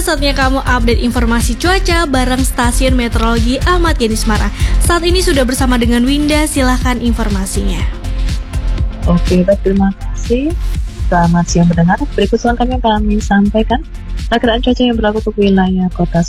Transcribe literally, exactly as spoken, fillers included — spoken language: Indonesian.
saatnya kamu update informasi cuaca bareng stasiun meteorologi Ahmad Yani Semarang. Saat ini sudah bersama dengan Winda, silahkan informasinya. Oke, baik, terima kasih. Selamat siang mendengar. Berikut selengkapnya kami sampaikan. Perkiraan cuaca yang berlaku untuk wilayah kota